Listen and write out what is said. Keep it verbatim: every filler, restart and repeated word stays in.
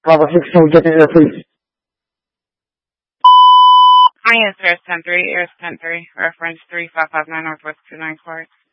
Bravo sixteen, get in there, please. Hi, it's Airs ten three, Airs ten three, reference three five five nine Northwest two nine Court.